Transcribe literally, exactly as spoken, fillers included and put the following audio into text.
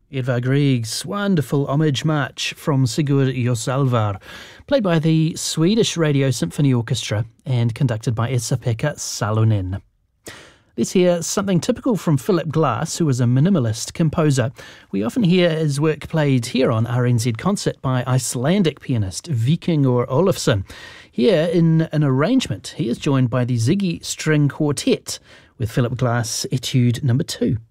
Edvard Grieg's wonderful homage march from Sigurd Josalvar, played by the Swedish Radio Symphony Orchestra and conducted by Esa-Pekka Salonen. Let's hear something typical from Philip Glass, who was a minimalist composer. We often hear his work played here on R N Z Concert by Icelandic pianist Víkingur Ólafsson. Here, in an arrangement, he is joined by the Ziggy String Quartet with Philip Glass Etude number two.